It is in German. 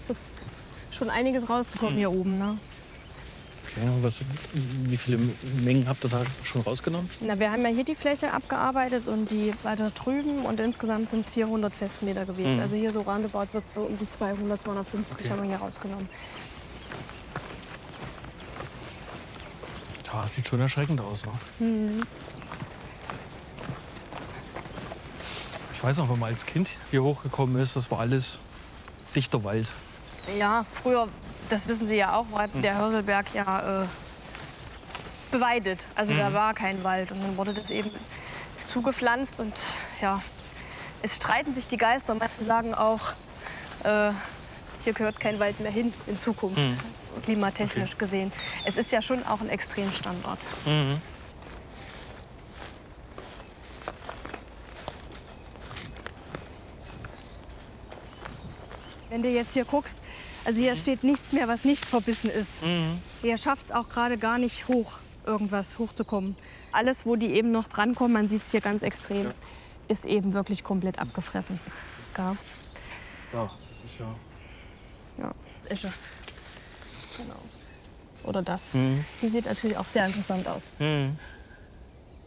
ist schon einiges rausgekommen hier oben. Ne? Okay, und wie viele Mengen habt ihr da schon rausgenommen? Na, wir haben ja hier die Fläche abgearbeitet und die weiter drüben. Und insgesamt sind es 400 Festmeter Gewicht. Also hier so roundabout wird so um die 200, 250 haben wir hier rausgenommen. Ja, sieht schon erschreckend aus. Ne? Ich weiß noch, wenn man als Kind hier hochgekommen ist, das war alles dichter Wald. Ja, früher, das wissen Sie ja auch, war der Hörselberg ja beweidet. Also da war kein Wald und dann wurde das eben zugepflanzt und ja, es streiten sich die Geister. Manche sagen auch, hier gehört kein Wald mehr hin in Zukunft, klimatechnisch gesehen. Es ist ja schon auch ein Extremstandort. Wenn du jetzt hier guckst, also hier steht nichts mehr, was nicht verbissen ist. Hier schafft es auch gerade gar nicht irgendwas hochzukommen. Alles, wo die eben noch drankommen, man sieht es hier ganz extrem, ist eben wirklich komplett abgefressen. Ja, Ja, das ist ja... ja, Esche. Genau. Oder das. Die sieht natürlich auch sehr interessant aus.